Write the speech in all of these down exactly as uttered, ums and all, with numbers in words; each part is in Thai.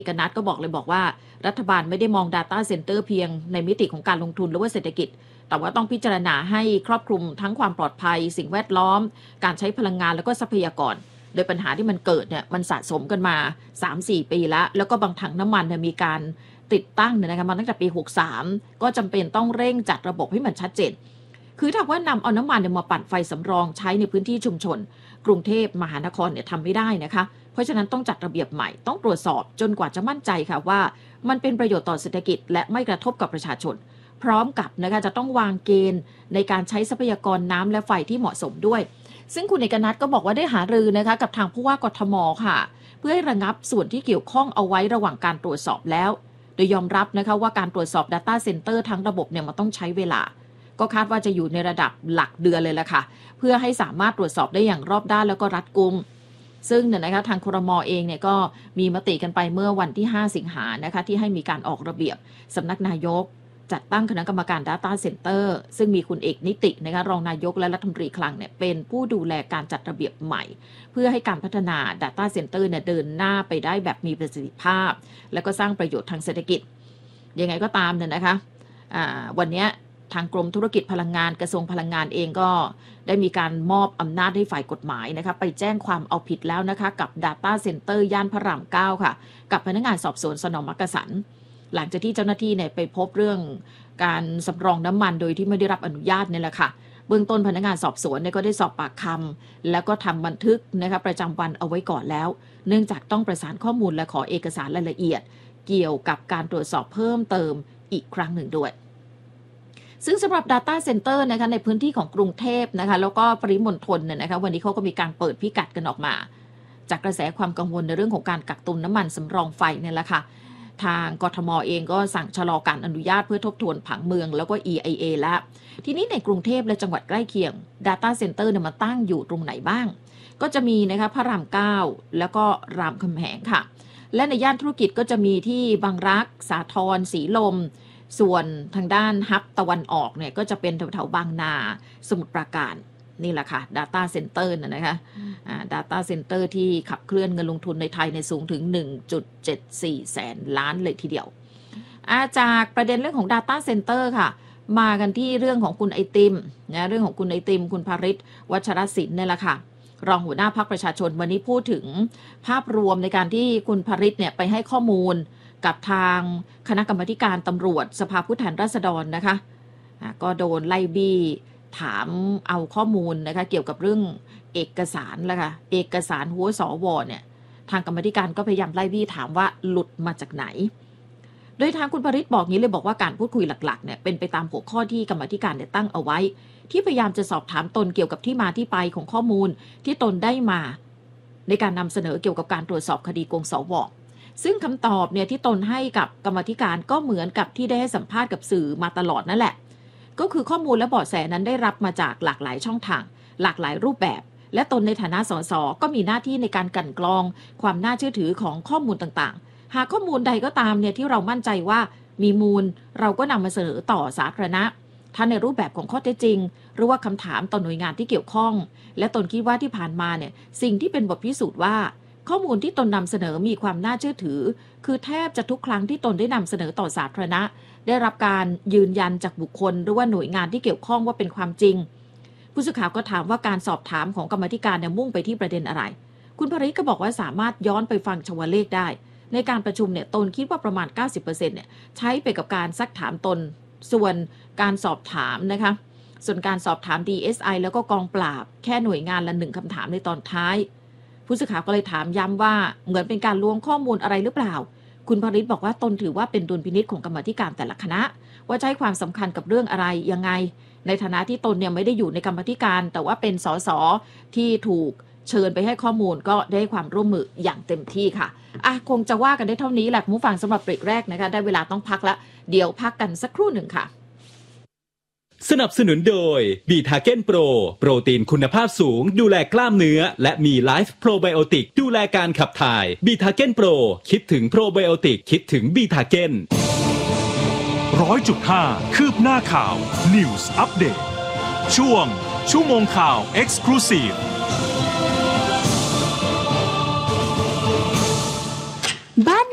กนัทก็บอกเลยบอกว่ารัฐบาลไม่ได้มอง Data Center เพียงในมิติของการลงทุนหรือว่าเศรษฐกิจแต่ว่าต้องพิจารณาให้ครอบคลุมทั้งความปลอดภัยสิ่งแวดล้อมการใช้พลังงานแล้วก็ทรัพยากรโดยปัญหาที่มันเกิดเนี่ยมันสะสมกันมา สามถึงสี่ ปีแล้วแล้วก็บางถังน้ำมันเนี่ยมีการติดตั้งเนี่ยนะคะมาตั้งแต่ปีหกสามก็จำเป็นต้องเร่งจัดระบบให้มันชัดเจนคือถ้าว่านำเอาน้ำมันเนี่ยมาปั่นไฟสำรองใช้ในพื้นที่ชุมชนกรุงเทพมหานครเนี่ยทำไม่ได้นะคะเพราะฉะนั้นต้องจัดระเบียบใหม่ต้องตรวจสอบจนกว่าจะมั่นใจค่ะว่ามันเป็นประโยชน์ต่อเศรษฐกิจและไม่กระทบกับประชาชนพร้อมกับนะคะจะต้องวางเกณฑ์ในการใช้ทรัพยากรน้ำและไฟที่เหมาะสมด้วยซึ่งคุณเอกนัทก็บอกว่าได้หารือนะคะกับทางผู้ว่ากทมค่ะเพื่อให้ระงับส่วนที่เกี่ยวข้องเอาไว้ระหว่างการตรวจสอบแล้วโดยยอมรับนะคะว่าการตรวจสอบ Data Center ทั้งระบบเนี่ยมันต้องใช้เวลาก็คาดว่าจะอยู่ในระดับหลักเดือนเลยล่ะค่ะเพื่อให้สามารถตรวจสอบได้อย่างรอบด้านแล้วก็รัดกุมซึ่งเนี่ยนะคะทางครม.เองเนี่ยก็มีมติกันไปเมื่อวันที่ห้าสิงหานะคะที่ให้มีการออกระเบียบสำนักนายกจัดตั้งคณะกรรมการ Data Center ซึ่งมีคุณเอกนิตินะคะรองนายกและรัฐมนตรีคลังเนี่ยเป็นผู้ดูแลการจัดระเบียบใหม่เพื่อให้การพัฒนา Data Center เนี่ยเดินหน้าไปได้แบบมีประสิทธิภาพและก็สร้างประโยชน์ทางเศรษฐกิจยังไงก็ตามเนี่ยนะคะวันนี้ทางกรมธุรกิจพลังงานกระทรวงพลังงานเองก็ได้มีการมอบอำนาจให้ฝ่ายกฎหมายนะคะไปแจ้งความเอาผิดแล้วนะคะกับ Data Center ย่านพระรามเก้าค่ะกับพนักงานสอบสวนสน.มักกะสันหลังจากที่เจ้าหน้าที่เนี่ยไปพบเรื่องการสำรองน้ำมันโดยที่ไม่ได้รับอนุญาตเนี่ยแหละค่ะเบื้องต้นพนักงานสอบสวนเนี่ยก็ได้สอบปากคำแล้วก็ทำบันทึกนะคะประจำวันเอาไว้ก่อนแล้วเนื่องจากต้องประสานข้อมูลและขอเอกสารรายละเอียดเกี่ยวกับการตรวจสอบเพิ่มเติมอีกครั้งหนึ่งด้วยซึ่งสำหรับ Data Center นะคะในพื้นที่ของกรุงเทพนะคะแล้วก็ปริมณฑลเนี่ยนะคะวันนี้เขาก็มีการเปิดพิกัดกันออกมาจากกระแสความกังวลในเรื่องของการกักตุนน้ำมันสำรองไฟเนี่ยแหละค่ะทางกทม.เองก็สั่งชะลอการอนุญาตเพื่อทบทวนผังเมืองแล้วก็ อี ไอ เอ แล้วทีนี้ในกรุงเทพและจังหวัดใกล้เคียง Data Center เนี่ยมาตั้งอยู่ตรงไหนบ้างก็จะมีนะคะพระรามเก้าแล้วก็รามคำแหงค่ะและในย่านธุรกิจก็จะมีที่บางรักสาทรสีลมส่วนทางด้านฮับตะวันออกเนี่ยก็จะเป็นแถวๆบางนาสมุทรปราการนี่แหละค่ะ Data Center นะนะคะอ่า Data Center ที่ขับเคลื่อนเงินลงทุนในไทยในสูงถึง หนึ่งจุดเจ็ดสี่ แสนล้านเลยทีเดียวอาจากประเด็นเรื่องของ Data Center ค่ะมากันที่เรื่องของคุณไอติมนะเรื่องของคุณไอติมคุณภริษฐ์วัชรศิลป์เนี่ยแหละค่ะรองหัวหน้าพรรคประชาชนวันนี้พูดถึงภาพรวมในการที่คุณภริษฐ์เนี่ยไปให้ข้อมูลกับทางคณะกรรมาการตำรวจสภาผู้แทนราษฎรนะคะก็โดนไล่บี้ถามเอาข้อมูลนะคะเกี่ยวกับเรื่องเอกสารละค่ะเอกสารหัวสวเนี่ยทางกรรมาการก็พยายามไล่บี้ถามว่าหลุดมาจากไหนโดยทางคุณภริษฐ์บอกงี้เลยบอกว่าการพูดคุยหลักๆเนี่ยเป็นไปตามหัวข้อที่กรรมาการเนี่ยตั้งเอาไว้ที่พยายามจะสอบถามตนเกี่ยวกับที่มาที่ไปของข้อมูลที่ตนได้มาในการนำเสนอเกี่ยวกับการตรวจสอบคดีโกงสว.ซึ่งคำตอบเนี่ยที่ตนให้กับกรรมาการก็เหมือนกับที่ได้ให้สัมภาษณ์กับสื่อมาตลอดนั่นแหละก็คือข้อมูลและเบาะแสนั้นได้รับมาจากหลากหลายช่องทางหลากหลายรูปแบบและตนในฐานะสสก็มีหน้าที่ในการกลั่นกรองความน่าเชื่อถือของข้อมูลต่างๆหากข้อมูลใดก็ตามเนี่ยที่เรามั่นใจว่ามีมูลเราก็นำมาเสนอต่อสาธารณะทั้งในรูปแบบของข้อเท็จจริงหรือว่าคำถามต่อหน่วยงานที่เกี่ยวข้องและตนคิดว่าที่ผ่านมาเนี่ยสิ่งที่เป็นบทพิสูจน์ว่าข้อมูลที่ตนนำเสนอมีความน่าเชื่อถือคือแทบจะทุกครั้งที่ตนได้นำเสนอต่อสาธารณะได้รับการยืนยันจากบุคคลหรือว่าหน่วยงานที่เกี่ยวข้องว่าเป็นความจริงผู้สื่อข่าวก็ถามว่าการสอบถามของกรรมาการเนี่ยมุ่งไปที่ประเด็นอะไรคุณภริษฐ์ก็บอกว่าสามารถย้อนไปฟังชวเลขได้ในการประชุมเนี่ยตนคิดว่าประมาณ เก้าสิบเปอร์เซ็นต์ เนี่ยใช้ไปกับการซักถามตนส่วนการสอบถามนะคะส่วนการสอบถาม ดี เอส ไอ แล้วก็กองปราบแค่หน่วยงานละหนึ่งคำถามในตอนท้ายผู้สื่อข่าวก็เลยถามย้ำว่าเหมือนเป็นการลวงข้อมูลอะไรหรือเปล่าคุณภริษฐ์บอกว่าตนถือว่าเป็นดุลพินิจของกรรมาการแต่ละคณะว่าจะให้ความสำคัญกับเรื่องอะไรยังไงในฐานะที่ตนเนี่ยไม่ได้อยู่ในกรรมาการแต่ว่าเป็นสสที่ถูกเชิญไปให้ข้อมูลก็ได้ความร่วมมืออย่างเต็มที่ค่ะอ่ะคงจะว่ากันได้เท่านี้แหละผู้ฟังสำหรับเบรกแรกนะคะได้เวลาต้องพักแล้วเดี๋ยวพักกันสักครู่หนึ่งค่ะสนับสนุนโดยบีทาเก้นโปรโปรตีนคุณภาพสูงดูแลกล้ามเนื้อและมีไลฟ์โปรไบโอติกดูแลการขับถ่ายบีทาเก้นโปรคิดถึงโปรไบโอติกคิดถึงบีทาเก้นร้อยจุดห้าคืบหน้าข่าว News Update ช่วงชั่วโมงข่าว Exclusive บ้านใน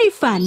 ฝัน